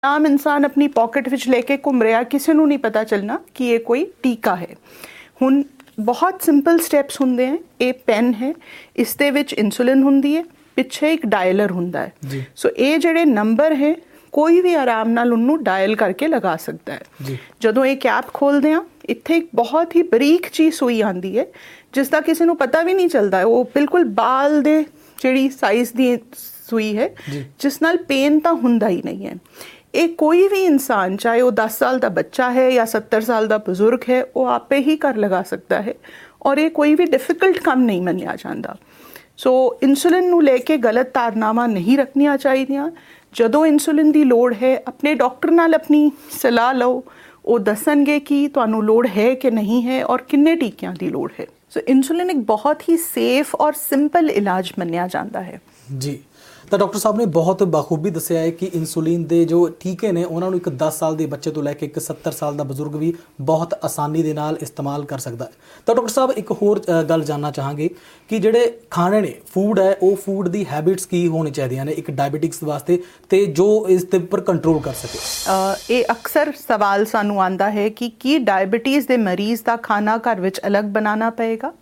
ਆਮ ਇਨਸਾਨ ਆਪਣੀ ਪਾਕਟ ਵਿੱਚ ਲੈ ਕੇ ਘੁੰਮ ਰਿਹਾ, ਕਿਸੇ ਨੂੰ ਨਹੀਂ ਪਤਾ ਚੱਲਣਾ ਕਿ ਇਹ ਕੋਈ ਟੀਕਾ ਹੈ। ਹੁਣ ਬਹੁਤ ਸਿੰਪਲ ਸਟੈਪਸ ਹੁੰਦੇ ਹੈ। ਇਹ ਪੈਨ ਹੈ, ਇਸ ਦੇ ਵਿੱਚ ਇਨਸੂਲਿਨ ਹੁੰਦੀ ਹੈ, ਪਿੱਛੇ ਇੱਕ ਡਾਇਲਰ ਹੁੰਦਾ ਹੈ। ਸੋ ਇਹ ਜਿਹੜੇ ਨੰਬਰ ਹੈ ਕੋਈ ਵੀ ਆਰਾਮ ਨਾਲ ਉਹਨੂੰ ਡਾਇਲ ਕਰਕੇ ਲਗਾ ਸਕਦਾ ਹੈ। ਜਦੋਂ ਇਹ ਕੈਪ ਖੋਲਦੇ ਆ, ਇੱਥੇ ਇੱਕ ਬਹੁਤ ਹੀ ਬਰੀਕ ਜਿਹੀ ਸੂਈ ਆਉਂਦੀ ਹੈ ਜਿਸ ਦਾ ਕਿਸੇ ਨੂੰ ਪਤਾ ਵੀ ਨਹੀਂ ਚੱਲਦਾ। ਉਹ ਬਿਲਕੁਲ ਬਾਲ ਦੇ ਜਿਹੜੀ ਸਾਈਜ਼ ਦੀ ਸੂਈ ਹੈ ਜਿਸ ਨਾਲ ਪੇਨ ਤਾਂ ਹੁੰਦਾ ਹੀ ਨਹੀਂ ਹੈ। ਇਹ ਕੋਈ ਵੀ ਇਨਸਾਨ, ਚਾਹੇ ਉਹ 10 ਸਾਲ ਦਾ ਬੱਚਾ ਹੈ ਜਾਂ 70 ਸਾਲ ਦਾ ਬਜ਼ੁਰਗ ਹੈ, ਉਹ ਆਪੇ ਹੀ ਘਰ ਲਗਾ ਸਕਦਾ ਹੈ ਔਰ ਇਹ ਕੋਈ ਵੀ ਡਿਫਿਕਲਟ ਕੰਮ ਨਹੀਂ ਮੰਨਿਆ ਜਾਂਦਾ। ਸੋ ਇਨਸੂਲਿਨ ਨੂੰ ਲੈ ਕੇ ਗਲਤ ਧਾਰਨਾਵਾਂ ਨਹੀਂ ਰੱਖਣੀਆਂ ਚਾਹੀਦੀਆਂ। ਜਦੋਂ ਇਨਸੂਲਿਨ ਦੀ ਲੋੜ ਹੈ, ਆਪਣੇ ਡਾਕਟਰ ਨਾਲ ਆਪਣੀ ਸਲਾਹ ਲਓ। ਉਹ ਦੱਸਣਗੇ ਕਿ ਤੁਹਾਨੂੰ ਲੋੜ ਹੈ ਕਿ ਨਹੀਂ ਹੈ ਔਰ ਕਿੰਨੇ ਟੀਕਿਆਂ ਦੀ ਲੋੜ ਹੈ। ਸੋ ਇਨਸੂਲਿਨ ਇੱਕ ਬਹੁਤ ਹੀ ਸੇਫ ਔਰ ਸਿੰਪਲ ਇਲਾਜ ਮੰਨਿਆ ਜਾਂਦਾ ਹੈ। ਜੀ, ਤਾਂ ਡਾਕਟਰ ਸਾਹਿਬ ਨੇ ਬਹੁਤ ਬਾਖੂਬੀ ਦੱਸਿਆ ਹੈ ਕਿ ਇਨਸੂਲਿਨ ਦੇ ਜੋ ਟੀਕੇ ਨੇ ਉਹਨਾਂ ਨੂੰ ਇੱਕ 10 ਸਾਲ ਦੇ ਬੱਚੇ ਤੋਂ ਲੈ ਕੇ ਇੱਕ 70 ਸਾਲ ਦਾ ਬਜ਼ੁਰਗ ਵੀ ਬਹੁਤ ਆਸਾਨੀ ਦੇ ਨਾਲ ਇਸਤੇਮਾਲ ਕਰ ਸਕਦਾ ਹੈ। ਤਾਂ ਡਾਕਟਰ ਸਾਹਿਬ ਇੱਕ ਹੋਰ ਗੱਲ ਜਾਨਣਾ ਚਾਹਾਂਗੇ ਕਿ ਜਿਹੜੇ ਖਾਣੇ ਨੇ, ਫੂਡ ਹੈ, ਉਹ ਫੂਡ ਦੀ ਹੈਬਿਟਸ ਕੀ ਹੋਣੀ ਚਾਹੀਦੀਆਂ ਨੇ ਇੱਕ ਡਾਇਬੀਟਿਕਸ ਵਾਸਤੇ ਤੇ ਜੋ ਇਸ ਦੇ ਉੱਪਰ ਕੰਟਰੋਲ ਕਰ ਸਕੇ। ਇਹ ਅਕਸਰ ਸਵਾਲ ਸਾਨੂੰ ਆਉਂਦਾ ਹੈ ਕਿ ਕੀ ਡਾਇਬੀਟੀਜ਼ ਦੇ ਮਰੀਜ਼ ਦਾ ਖਾਣਾ ਘਰ ਵਿੱਚ ਅਲੱਗ ਬਣਾਉਣਾ ਪਏਗਾ।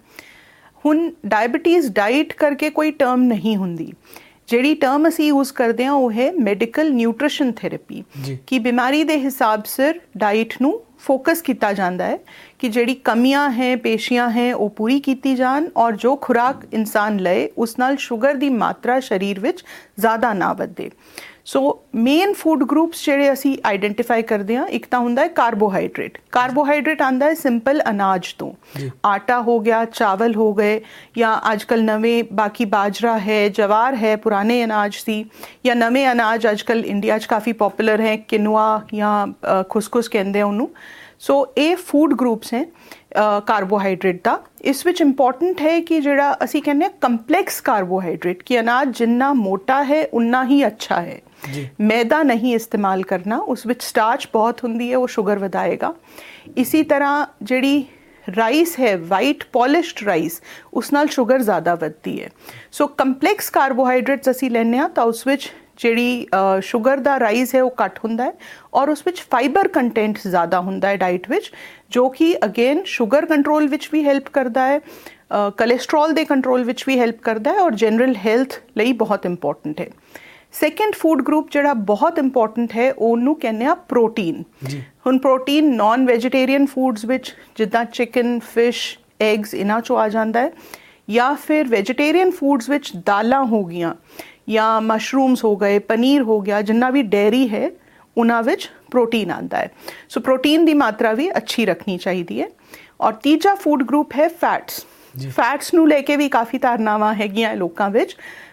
ਹੁਣ ਡਾਇਬੀਟੀਜ਼ ਡਾਈਟ ਕਰਕੇ ਕੋਈ ਟਰਮ ਨਹੀਂ ਹੁੰਦੀ। ਜਿਹੜੀ ਟਰਮ ਅਸੀਂ ਯੂਜ਼ ਕਰਦੇ ਹਾਂ ਉਹ ਹੈ ਮੈਡੀਕਲ ਨਿਊਟ੍ਰੀਸ਼ਨ ਥੈਰੇਪੀ, ਕਿ ਬਿਮਾਰੀ ਦੇ ਹਿਸਾਬ ਸਿਰ ਡਾਈਟ ਨੂੰ ਫੋਕਸ ਕੀਤਾ ਜਾਂਦਾ ਹੈ ਕਿ ਜਿਹੜੀ ਕਮੀਆਂ ਹੈ, ਪੇਸ਼ੀਆਂ ਹੈ, ਉਹ ਪੂਰੀ ਕੀਤੀ ਜਾਣ ਔਰ ਜੋ ਖੁਰਾਕ ਇਨਸਾਨ ਲਏ ਉਸ ਨਾਲ ਸ਼ੂਗਰ ਦੀ ਮਾਤਰਾ ਸਰੀਰ ਵਿੱਚ ਜ਼ਿਆਦਾ ਨਾ ਵਧੇ। ਸੋ ਮੇਨ ਫੂਡ ਗਰੁੱਪਸ ਜਿਹੜੇ ਅਸੀਂ ਆਈਡੈਂਟੀਫਾਈ ਕਰਦੇ ਹਾਂ, ਇੱਕ ਤਾਂ ਹੁੰਦਾ ਹੈ ਕਾਰਬੋਹਾਈਡਰੇਟ। ਕਾਰਬੋਹਾਈਡਰੇਟ ਆਉਂਦਾ ਹੈ ਸਿੰਪਲ ਅਨਾਜ ਤੋਂ। ਆਟਾ ਹੋ ਗਿਆ, ਚਾਵਲ ਹੋ ਗਏ, ਜਾਂ ਅੱਜ ਕੱਲ੍ਹ ਨਵੇਂ ਬਾਕੀ ਬਾਜਰਾ ਹੈ, ਜਵਾਰ ਹੈ, ਪੁਰਾਣੇ ਅਨਾਜ ਸੀ, ਜਾਂ ਨਵੇਂ ਅਨਾਜ ਅੱਜ ਕੱਲ੍ਹ ਇੰਡੀਆ 'ਚ ਕਾਫੀ ਪੋਪੂਲਰ ਹੈ, ਕਿਨੂਆ ਜਾਂ ਖੁਸਖੁਸ ਕਹਿੰਦੇ ਆ ਉਹਨੂੰ। ਸੋ ਇਹ ਫੂਡ ਗਰੁੱਪਸ ਹੈ ਕਾਰਬੋਹਾਈਡਰੇਟ ਦਾ। ਇਸ ਵਿੱਚ ਇੰਪੋਰਟੈਂਟ ਹੈ ਕਿ ਜਿਹੜਾ ਅਸੀਂ ਕਹਿੰਦੇ ਹਾਂ ਕੰਪਲੈਕਸ ਕਾਰਬੋਹਾਈਡਰੇਟ, ਕਿ ਅਨਾਜ ਜਿੰਨਾ ਮੋਟਾ ਹੈ ਉਨਾ ਹੀ ਅੱਛਾ ਹੈ। ਮੈਦਾ ਨਹੀਂ ਇਸਤੇਮਾਲ ਕਰਨਾ, ਉਸ ਵਿੱਚ ਸਟਾਰਚ ਬਹੁਤ ਹੁੰਦੀ ਹੈ, ਉਹ ਸ਼ੂਗਰ ਵਧਾਏਗਾ। ਇਸੀ ਤਰ੍ਹਾਂ ਜਿਹੜੀ ਰਾਈਸ ਹੈ, ਵਾਈਟ ਪੋਲਿਸ਼ਡ ਰਾਈਸ, ਉਸ ਨਾਲ ਸ਼ੂਗਰ ਜ਼ਿਆਦਾ ਵੱਧਦੀ ਹੈ। ਸੋ ਕੰਪਲੈਕਸ ਕਾਰਬੋਹਾਈਡਰੇਟਸ ਅਸੀਂ ਲੈਂਦੇ ਹਾਂ ਤਾਂ ਉਸ ਵਿੱਚ ਜਿਹੜੀ ਸ਼ੂਗਰ ਦਾ ਰਾਈਜ਼ ਹੈ ਉਹ ਘੱਟ ਹੁੰਦਾ ਹੈ ਔਰ ਉਸ ਵਿੱਚ ਫਾਈਬਰ ਕੰਟੈਂਟ ਜ਼ਿਆਦਾ ਹੁੰਦਾ ਹੈ ਡਾਈਟ ਵਿੱਚ, ਜੋ ਕਿ ਅਗੇਨ ਸ਼ੂਗਰ ਕੰਟਰੋਲ ਵਿੱਚ ਵੀ ਹੈਲਪ ਕਰਦਾ ਹੈ, ਕੋਲੇਸਟਰੋਲ ਦੇ ਕੰਟਰੋਲ ਵਿੱਚ ਵੀ ਹੈਲਪ ਕਰਦਾ ਹੈ ਔਰ ਜਨਰਲ ਹੈਲਥ ਲਈ ਬਹੁਤ ਇੰਪੋਰਟੈਂਟ ਹੈ। ਸੈਕਿੰਡ ਫੂਡ ਗਰੁੱਪ ਜਿਹੜਾ ਬਹੁਤ ਇੰਪੋਰਟੈਂਟ ਹੈ ਉਹਨੂੰ ਕਹਿੰਦੇ ਆ ਪ੍ਰੋਟੀਨ। ਹੁਣ ਪ੍ਰੋਟੀਨ ਨਾਨ ਵੈਜੀਟੇਰੀਅਨ ਫੂਡਸ ਵਿੱਚ ਜਿੱਦਾਂ ਚਿਕਨ, ਫਿਸ਼, ਐਗਸ ਇਹਨਾਂ 'ਚੋਂ ਆ ਜਾਂਦਾ ਹੈ, ਜਾਂ ਫਿਰ ਵੈਜੀਟੇਰੀਅਨ ਫੂਡਸ ਵਿੱਚ ਦਾਲਾਂ ਹੋ ਗਈਆਂ ਜਾਂ ਮਸ਼ਰੂਮਸ ਹੋ ਗਏ, ਪਨੀਰ ਹੋ ਗਿਆ, ਜਿੰਨਾ ਵੀ ਡੇਅਰੀ ਹੈ ਉਹਨਾਂ ਵਿੱਚ ਪ੍ਰੋਟੀਨ ਆਉਂਦਾ ਹੈ। ਸੋ ਪ੍ਰੋਟੀਨ ਦੀ ਮਾਤਰਾ ਵੀ ਅੱਛੀ ਰੱਖਣੀ ਚਾਹੀਦੀ ਹੈ। ਔਰ ਤੀਜਾ ਫੂਡ ਗਰੁੱਪ ਹੈ ਫੈਟਸ। ਫੈਟਸ ਨੂੰ ਲੈ ਕੇ ਵੀ ਕਾਫੀ ਧਾਰਨਾਵਾਂ ਹੈਗੀਆਂ ਲੋਕਾਂ ਵਿੱਚ।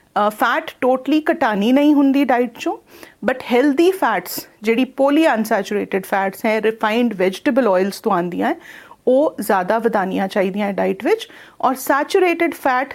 ਫੈਟ ਟੋਟਲੀ ਘਟਾਣੀ ਨਹੀਂ ਹੁੰਦੀ ਡਾਈਟ 'ਚੋਂ, ਬਟ ਹੈਲਦੀ ਫੈਟਸ ਜਿਹੜੀ ਪੋਲੀ ਅਨਸੈਚੂਰੇਟਡ ਫੈਟਸ ਹੈ, ਰਿਫਾਈਨਡ ਵੈਜੀਟੇਬਲ ਆਇਲਸ ਤੋਂ ਆਉਂਦੀਆਂ, ਉਹ ਜ਼ਿਆਦਾ ਵਧਾਉਣੀਆਂ ਚਾਹੀਦੀਆਂ ਡਾਈਟ ਵਿੱਚ। ਔਰ ਸੈਚੂਰੇਟਡ ਫੈਟ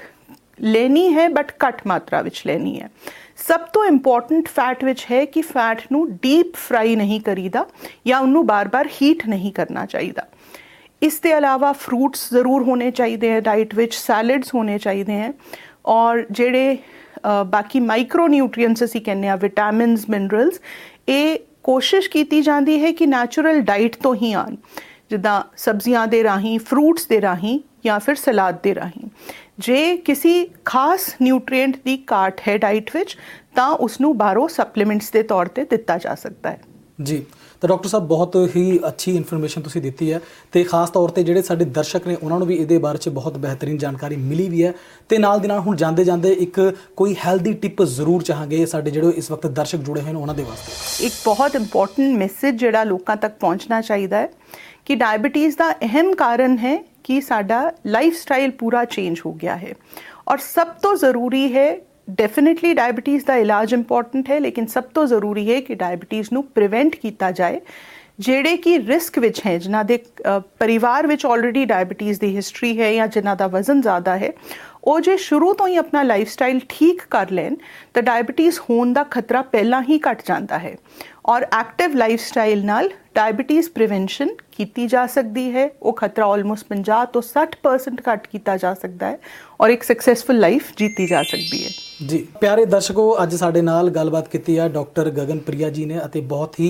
ਲੈਣੀ ਹੈ ਬਟ ਘੱਟ ਮਾਤਰਾ ਵਿੱਚ ਲੈਣੀ ਹੈ। ਸਭ ਤੋਂ ਇੰਪੋਰਟੈਂਟ ਫੈਟ ਵਿੱਚ ਹੈ ਕਿ ਫੈਟ ਨੂੰ ਡੀਪ ਫਰਾਈ ਨਹੀਂ ਕਰੀਦਾ ਜਾਂ ਉਹਨੂੰ ਬਾਰ-ਬਾਰ ਹੀਟ ਨਹੀਂ ਕਰਨਾ ਚਾਹੀਦਾ। ਇਸ ਦੇ ਇਲਾਵਾ ਫਰੂਟਸ ਜ਼ਰੂਰ ਹੋਣੇ ਚਾਹੀਦੇ ਹੈ ਡਾਈਟ ਵਿੱਚ, ਸੈਲਡਸ ਹੋਣੇ ਚਾਹੀਦੇ ਹੈ ਔਰ ਜਿਹੜੇ ਬਾਕੀ ਮਾਈਕਰੋ ਨਿਊਟ੍ਰੀਐਂਟਸ ਅਸੀਂ ਕਹਿੰਦੇ ਹਾਂ, ਵਿਟਾਮਿਨਸ, ਮਿਨਰਲਸ, ਇਹ ਕੋਸ਼ਿਸ਼ ਕੀਤੀ ਜਾਂਦੀ ਹੈ ਕਿ ਨੈਚੁਰਲ ਡਾਈਟ ਤੋਂ ਹੀ ਆਉਣ, ਜਿੱਦਾਂ ਸਬਜ਼ੀਆਂ ਦੇ ਰਾਹੀਂ, ਫਰੂਟਸ ਦੇ ਰਾਹੀਂ ਜਾਂ ਫਿਰ ਸਲਾਦ ਦੇ ਰਾਹੀਂ। ਜੇ ਕਿਸੇ ਖਾਸ ਨਿਊਟ੍ਰੀਐਂਟ ਦੀ ਘਾਟ ਹੈ ਡਾਈਟ ਵਿੱਚ ਤਾਂ ਉਸਨੂੰ ਬਾਹਰੋਂ ਸਪਲੀਮੈਂਟਸ ਦੇ ਤੌਰ ਤੇ ਦਿੱਤਾ ਜਾ ਸਕਦਾ ਹੈ। ਜੀ, ਤਾਂ ਡਾਕਟਰ ਸਾਹਿਬ ਬਹੁਤ ਹੀ ਅੱਛੀ ਇਨਫੋਰਮੇਸ਼ਨ ਤੁਸੀਂ ਦਿੱਤੀ ਹੈ ਅਤੇ ਖਾਸ ਤੌਰ 'ਤੇ ਜਿਹੜੇ ਸਾਡੇ ਦਰਸ਼ਕ ਨੇ ਉਹਨਾਂ ਨੂੰ ਵੀ ਇਹਦੇ ਬਾਰੇ 'ਚ ਬਹੁਤ ਬਿਹਤਰੀਨ ਜਾਣਕਾਰੀ ਮਿਲੀ ਵੀ ਹੈ। ਅਤੇ ਨਾਲ ਦੀ ਨਾਲ ਹੁਣ ਜਾਂਦੇ ਜਾਂਦੇ ਇੱਕ ਕੋਈ ਹੈਲਦੀ ਟਿਪ ਜ਼ਰੂਰ ਚਾਹਾਂਗੇ ਸਾਡੇ ਜਿਹੜੇ ਇਸ ਵਕਤ ਦਰਸ਼ਕ ਜੁੜੇ ਹੋਏ ਨੇ ਉਹਨਾਂ ਦੇ ਵਾਸਤੇ। ਇੱਕ ਬਹੁਤ ਇੰਪੋਰਟੈਂਟ ਮੈਸੇਜ ਜਿਹੜਾ ਲੋਕਾਂ ਤੱਕ ਪਹੁੰਚਣਾ ਚਾਹੀਦਾ ਹੈ ਕਿ ਡਾਇਬੀਟੀਜ਼ ਦਾ ਅਹਿਮ ਕਾਰਨ ਹੈ ਕਿ ਸਾਡਾ ਲਾਈਫ ਸਟਾਈਲ ਪੂਰਾ ਚੇਂਜ ਹੋ ਗਿਆ ਹੈ ਔਰ ਸਭ ਤੋਂ ਜ਼ਰੂਰੀ ਹੈ, ਡੈਫੀਨੇਟਲੀ ਡਾਇਬੀਟੀਜ਼ ਦਾ ਇਲਾਜ ਇੰਪੋਰਟੈਂਟ ਹੈ, ਲੇਕਿਨ ਸਭ ਤੋਂ ਜ਼ਰੂਰੀ ਹੈ ਕਿ ਡਾਇਬੀਟੀਜ਼ ਨੂੰ ਪ੍ਰੀਵੈਂਟ ਕੀਤਾ ਜਾਏ। ਜਿਹੜੇ ਕਿ ਰਿਸਕ ਵਿੱਚ ਹੈ, ਜਿਨ੍ਹਾਂ ਦੇ ਪਰਿਵਾਰ ਵਿੱਚ ਆਲਰੇਡੀ ਡਾਇਬੀਟੀਜ਼ ਦੀ ਹਿਸਟਰੀ ਹੈ ਜਾਂ ਜਿਨ੍ਹਾਂ ਦਾ ਵਜ਼ਨ ਜ਼ਿਆਦਾ ਹੈ, ਉਹ ਜੇ ਸ਼ੁਰੂ ਤੋਂ ਹੀ ਆਪਣਾ ਲਾਈਫ ਸਟਾਈਲ ਠੀਕ ਕਰ ਲੈਣ ਤਾਂ ਡਾਇਬੀਟੀਜ਼ ਹੋਣ ਦਾ ਖਤਰਾ ਪਹਿਲਾਂ ਹੀ ਘਟ ਜਾਂਦਾ ਹੈ ਔਰ ਐਕਟਿਵ ਲਾਈਫਸਟਾਈਲ ਨਾਲ ਡਾਇਬੀਟੀਜ਼ ਪ੍ਰੀਵੈਂਸ਼ਨ ਕੀਤੀ ਜਾ ਸਕਦੀ ਹੈ। ਉਹ ਖਤਰਾ ਆਲਮੋਸਟ 50 ਤੋਂ 60% ਘੱਟ ਕੀਤਾ ਜਾ ਸਕਦਾ ਹੈ ਔਰ ਇੱਕ ਸਕਸੈਸਫੁਲ ਲਾਈਫ ਜੀਤੀ ਜਾ ਸਕਦੀ ਹੈ। ਜੀ ਪਿਆਰੇ ਦਰਸ਼ਕੋ, ਅੱਜ ਸਾਡੇ ਨਾਲ ਗੱਲਬਾਤ ਕੀਤੀ ਹੈ ਡਾਕਟਰ ਗਗਨਪ੍ਰਿਆ ਜੀ ਨੇ ਅਤੇ ਬਹੁਤ ਹੀ